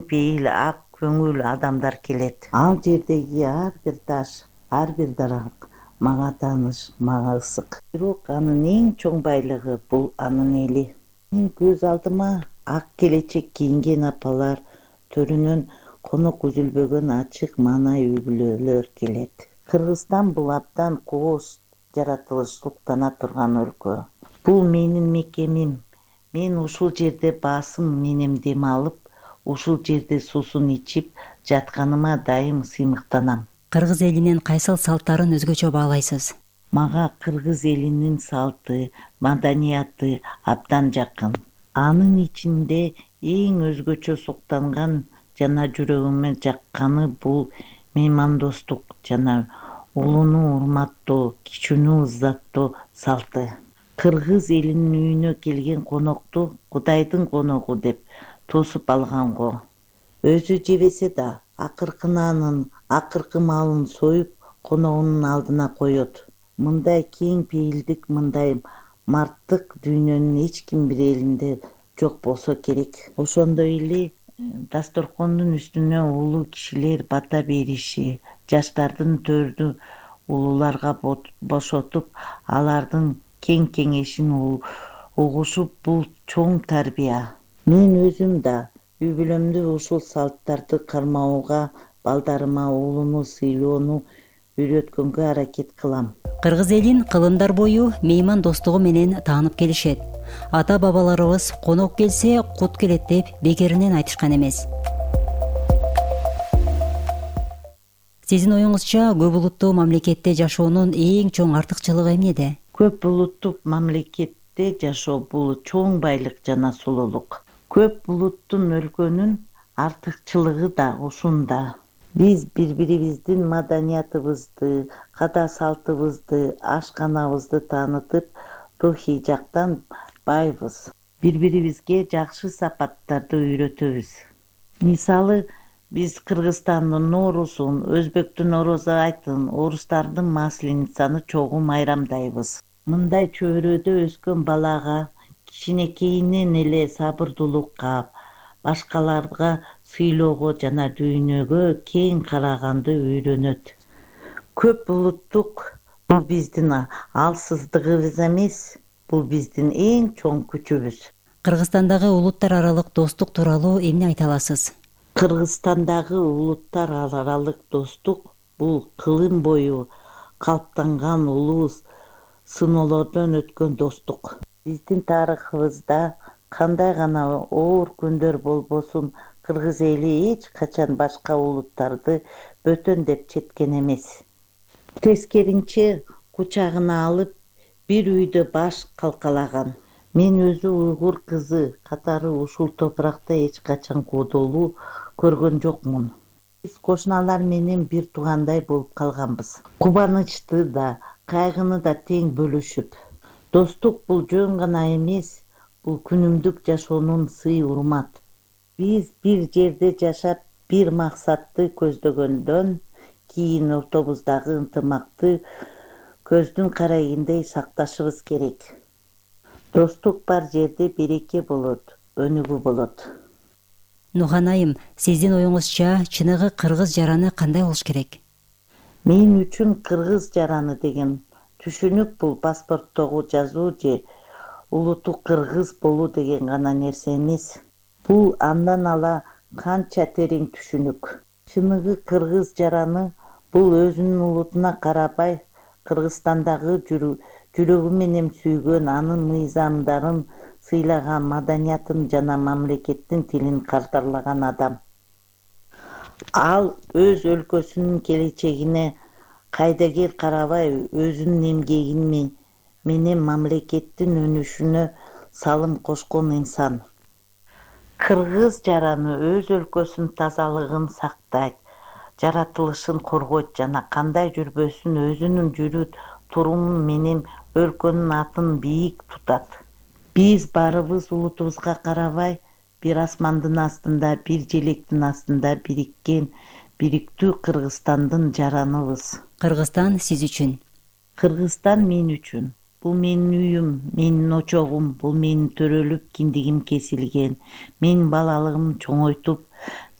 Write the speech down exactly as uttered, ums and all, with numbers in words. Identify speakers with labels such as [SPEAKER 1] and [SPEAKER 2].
[SPEAKER 1] пейил, ак көңүл адамдар келет. Ал жердеги ар бир таш, ар бир дарак мага тааныш, мага ысык. Бирок анын эң чоң байлыгы бул анын эли. Мен көз алдыма ак келечек кийинген апалар, төрүнөн конок үзүлбөгөн ачык маанай үй-бүлөлөр келет. Кыргызстан бул абдан кооз жаратылыш суктана турган өлкө. Бул менин мекемим. Мен ушул жерде басым менен дем алып, ушул жерде суусун ичип жатканыма дайым сыймыктанам.
[SPEAKER 2] Кыргыз элинин кайсыл салттарын өзгөчө баалайсыз?
[SPEAKER 1] Мага кыргыз элинин салты, маданияты абдан жакын. Анын ичинде эң өзгөчө суктанган жана жүрөгүмө жакканы бул меймандостук жана улууну урматтоо, кичүүнү ыззаттоо салты. Кыргыз элинин үйүнө келген конокту Кудайдын коногу деп тосуп алганго. Өзү жебесе да, акыркына анын акыркы малын союп, коногунун алдына коет. Мындай кең пейилдик, мындай марттык дүйнөнүн эч ким бир элинде жок болсо керек. Ошондой эле дасторкондун үстүнө улуу кишилер бата бериши, жаштардын төрдү улууларга бошотуп, алардын кең кеңешин угушуп, бул чоң тарбия. Мен өзүм да үй бүлөмдү ушул салттарды кармоого, балдарыма уулуну сыйлоону үйрөткөнгө аракет кылам.
[SPEAKER 2] Кыргыз элин кылымдар бою меймандостугу менен таанып келишет. Ата бабаларыбыз конок келсе кут келет деп бекеринен айтышкан эмес. Сиздин оюңузча көп улуттуу мамлекетте жашоонун эң чоң артыкчылыгы эмнеде?
[SPEAKER 1] Көп улуттуу мамлекетте жашоо бул чоң байлык жана сулуулук. Көп улуттун өлкөнүн артыкчылыгы да ушунда. Биз бири-бирибиздин маданиятыбызды, када салтыбызды, ашканабызды таанытып, рухий жактан байбыз. Бири-бирибизге жакшы сапаттарды үйрөтөбүз. Мисалы, биз Кыргызстандын Ноорузун, Өзбектин Ороз айтын, орустардын Масленицаны чогуу майрамдайбыз. Мындай чөйрөдө өскөн балага кичинекейинен эле сабырдуулукка, башкаларга сыйлоого жана дүйнөгө кең караганды үйрөнөт. Көп улуттук бул биздин алсыздыгыбыз эмес, бул биздин эң чоң күчүбүз.
[SPEAKER 2] Кыргызстандагы улуттар аралык достук тууралуу эмне айта аласыз?
[SPEAKER 1] Кыргызстандагы улуттар аралык достук бул кылым бою калыптанган улуу сыноолордон өткөн достук. Биздин тарыхыбызда кандай гана оор күндөр болбосун, кыргыз эли эч качан башка улуттарды бөтөн деп четкен эмес. Тескеринче кучагына алып, бир үйдө баш калкалаган. Мен өзү уйгур кызы катары ушул топуракта эч качан кодолуу көргөн жокмун. Биз кошуналар менен бир туугандай болуп калганбыз. Кубанычты да, кайгыны да тең бөлүшүп. Достук бул жөн гана эмес, бул күнүмдүк жашоонун сый-урмат. Биз бир жерде жашап, бир максатты көздөгөндөн кийин ортобуздагы ынтымакты көздүн карайгындай сакташыбыз керек. Достук бар жерде береке болот, өнүгүү болот.
[SPEAKER 2] Нухан айым, сиздин оюңузча чыныгы кыргыз жараны кандай болуш керек?
[SPEAKER 1] Мен үчүн кыргыз жараны деген түшүнүк бул паспорттогу жазуу же улуту кыргыз болуу деген гана нерсе эмес. Бул андан ала канча терең түшүнүк. Чыныгы кыргыз жараны бул өзүнүн улутуна карабай, Кыргызстандагы жүрөгү менен сүйгөн, анын мыйзамдарын сыйлаган, маданиятын жана мамлекеттин тилин кадырлаган адам. Ал өз өлкөсүнүн келечегине кайдыгер карабай, өзүнүн эмгеги менен мамлекеттин өнүшүнө салым кошкон инсан. Кыргыз жараны өз өлкөсүнүн тазалыгын сактайт, жаратылышын коргойт жана кандай жүрбөсүн өзүнүн жүрү туруму менен өлкөнүн атын бийик тутат. Биз баарыбыз улутубузга карабай, бир асмандын астында, бир желектин астында бириккен бириктүү Кыргызстандын жараныбыз.
[SPEAKER 2] Кыргызстан сиз үчүн?
[SPEAKER 1] Кыргызстан мен үчүн. Бул менин үйүм, менин очогум, бул менин төрөлүп киндигим кесилген, менин балалыгым чоңойтуп